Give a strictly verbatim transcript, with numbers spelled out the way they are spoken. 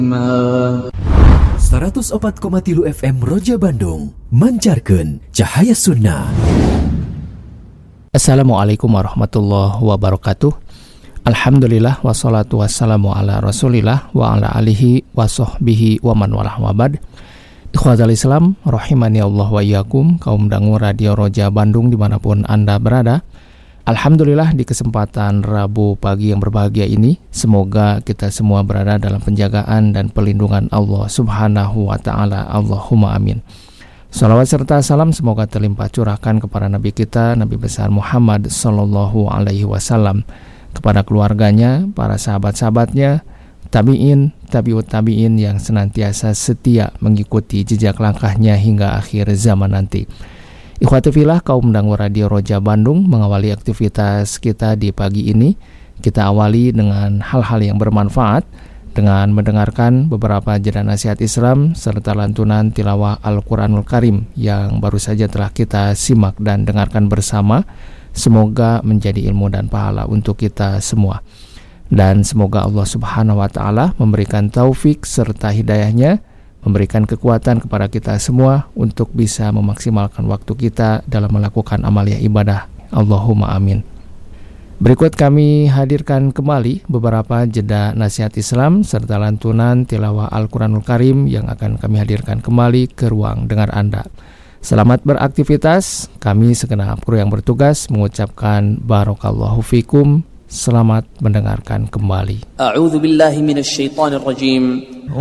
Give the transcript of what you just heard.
seratus opat koma tilu F M Roja Bandung mancarkeun cahaya sunnah. Assalamualaikum warahmatullahi wabarakatuh. Alhamdulillah wassalatu wassalamu ala rasulillah wa ala alihi wa sahbihi wa man walah wabad. Ikhwatal Islam rahimani Allah wa iyyakum, kaum dangu Radio Roja Bandung dimanapun Anda berada. Alhamdulillah di kesempatan Rabu pagi yang berbahagia ini, semoga kita semua berada dalam penjagaan dan perlindungan Allah subhanahu wa ta'ala. Allahumma amin. Salawat serta salam semoga terlimpah curahkan kepada Nabi kita, Nabi besar Muhammad sallallahu alaihi wasallam, kepada keluarganya, para sahabat-sahabatnya, tabi'in, tabi'ut tabi'in yang senantiasa setia mengikuti jejak langkahnya hingga akhir zaman nanti. Ikhwati fillah, kaum dangu Radio Roja Bandung mengawali aktivitas kita di pagi ini. Kita awali dengan hal-hal yang bermanfaat, dengan mendengarkan beberapa jeda nasihat Islam serta lantunan tilawah Al-Quranul Karim yang baru saja telah kita simak dan dengarkan bersama. Semoga menjadi ilmu dan pahala untuk kita semua. Dan semoga Allah subhanahu wa ta'ala memberikan taufik serta hidayahnya, memberikan kekuatan kepada kita semua untuk bisa memaksimalkan waktu kita dalam melakukan amalia ibadah. Allahumma amin. Berikut kami hadirkan kembali beberapa jeda nasihat Islam serta lantunan tilawah Al-Quranul Karim yang akan kami hadirkan kembali ke ruang dengar Anda. Selamat beraktivitas. Kami segenap kru yang bertugas mengucapkan barakallahu fikum. Selamat mendengarkan kembali. A'udzu billahi minasyaitonir rajim.